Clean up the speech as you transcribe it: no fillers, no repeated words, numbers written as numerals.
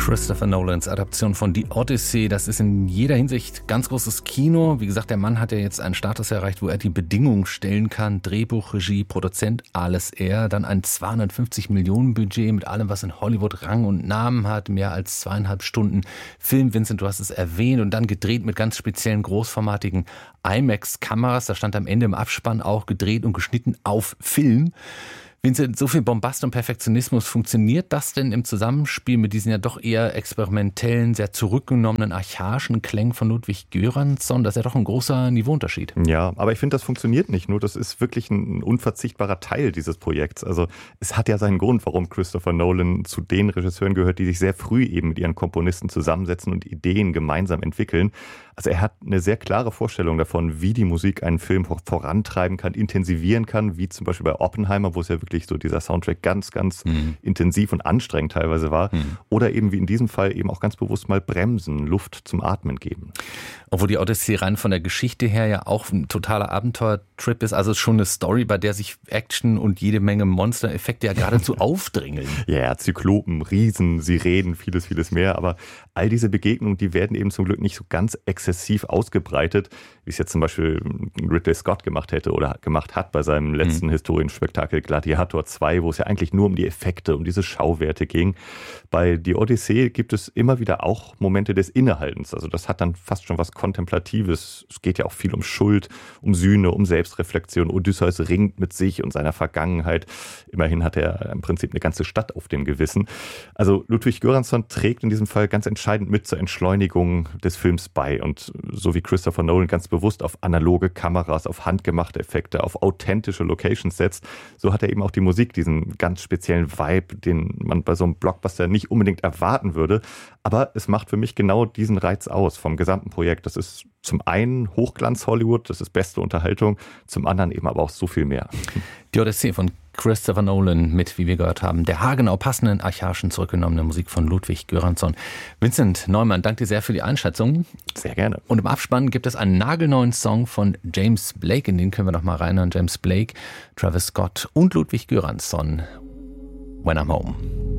Christopher Nolans Adaption von The Odyssey, das ist in jeder Hinsicht ganz großes Kino. Wie gesagt, der Mann hat ja jetzt einen Status erreicht, wo er die Bedingungen stellen kann. Drehbuch, Regie, Produzent, alles er. Dann ein 250 Millionen Budget mit allem, was in Hollywood Rang und Namen hat. Mehr als 2,5 Stunden Film, Vincent, du hast es erwähnt. Und dann gedreht mit ganz speziellen großformatigen IMAX-Kameras. Da stand am Ende im Abspann auch gedreht und geschnitten auf Film. Vincent, so viel Bombast und Perfektionismus, funktioniert das denn im Zusammenspiel mit diesen ja doch eher experimentellen, sehr zurückgenommenen, archaischen Klängen von Ludwig Göransson? Das ist ja doch ein großer Niveauunterschied. Ja, aber ich finde, das funktioniert nicht nur. Das ist wirklich ein unverzichtbarer Teil dieses Projekts. Also es hat ja seinen Grund, warum Christopher Nolan zu den Regisseuren gehört, die sich sehr früh eben mit ihren Komponisten zusammensetzen und Ideen gemeinsam entwickeln. Also er hat eine sehr klare Vorstellung davon, wie die Musik einen Film vorantreiben kann, intensivieren kann, wie zum Beispiel bei Oppenheimer, wo es ja wirklich so dieser Soundtrack ganz intensiv und anstrengend teilweise war. Oder eben wie in diesem Fall eben auch ganz bewusst mal bremsen, Luft zum Atmen geben. Obwohl die Odyssey rein von der Geschichte her ja auch ein totaler Abenteuertrip ist. Also es ist schon eine Story, bei der sich Action und jede Menge Monstereffekte ja geradezu aufdrängeln. Ja, Zyklopen, Riesen, Sirenen, vieles mehr. Aber all diese Begegnungen, die werden eben zum Glück nicht so ganz exzessiv ausgebreitet, wie es jetzt zum Beispiel Ridley Scott gemacht hätte oder gemacht hat bei seinem letzten Historienspektakel Gladiator 2, wo es ja eigentlich nur um die Effekte, um diese Schauwerte ging. Bei The Odyssey gibt es immer wieder auch Momente des Innehaltens. Also das hat dann fast schon was Kontemplatives. Es geht ja auch viel um Schuld, um Sühne, um Selbstreflexion. Odysseus ringt mit sich und seiner Vergangenheit. Immerhin hat er im Prinzip eine ganze Stadt auf dem Gewissen. Also Ludwig Göransson trägt in diesem Fall ganz entscheidend mit zur Entschleunigung des Films bei. Und so wie Christopher Nolan ganz bewusst auf analoge Kameras, auf handgemachte Effekte, auf authentische Locations setzt, so hat er eben auch die Musik diesen ganz speziellen Vibe, den man bei so einem Blockbuster nicht unbedingt erwarten würde. Aber es macht für mich genau diesen Reiz aus vom gesamten Projekt. Das ist zum einen Hochglanz-Hollywood, das ist beste Unterhaltung, zum anderen eben aber auch so viel mehr. Die Odyssee von Christopher Nolan mit, wie wir gehört haben, der haargenau passenden, archaischen, zurückgenommenen Musik von Ludwig Göransson. Vincent Neumann, danke dir sehr für die Einschätzung. Sehr gerne. Und im Abspann gibt es einen nagelneuen Song von James Blake, in den können wir noch mal reinhören. James Blake, Travis Scott und Ludwig Göransson, When I'm Home.